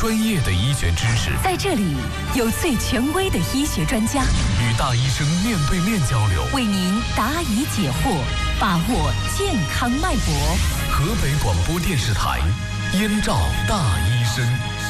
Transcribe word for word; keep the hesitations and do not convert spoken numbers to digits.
专业的医学知识， 在这里有最权威的医学专家， 与大医生面对面交流， 为您答疑解惑，把握健康脉搏。 河北广播电视台，燕赵大医生。